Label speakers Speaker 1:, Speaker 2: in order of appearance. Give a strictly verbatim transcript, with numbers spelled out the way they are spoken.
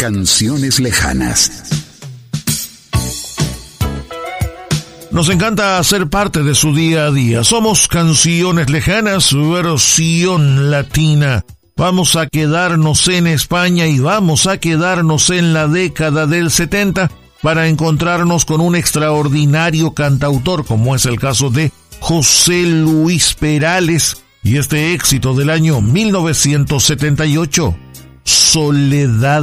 Speaker 1: Canciones lejanas.
Speaker 2: Nos encanta ser parte de su día a día. Somos Canciones Lejanas, versión latina. Vamos a quedarnos en España y vamos a quedarnos en la década del setenta para encontrarnos con un extraordinario cantautor, como es el caso de José Luis Perales, y este éxito del año mil novecientos setenta y ocho, Soledad